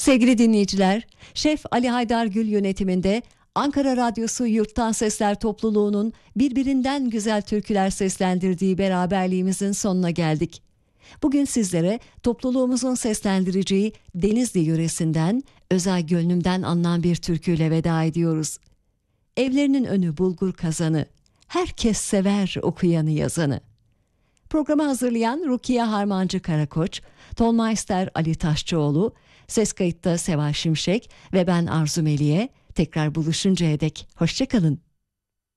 Sevgili dinleyiciler, Şef Ali Haydar Gül yönetiminde Ankara Radyosu Yurttan Sesler topluluğunun birbirinden güzel türküler seslendirdiği beraberliğimizin sonuna geldik. Bugün sizlere topluluğumuzun seslendireceği Denizli yöresinden, Özay Gönlüm'den alınan bir türküyle veda ediyoruz. Evlerinin önü bulgur kazanı, herkes sever okuyanı yazanı. Programı hazırlayan Rukiye Harmancı Karakoç, Tonmeister Ali Taşçıoğlu, ses kayıtta Seval Şimşek ve ben Arzu Meliye. Tekrar buluşuncaya dek hoşça kalın.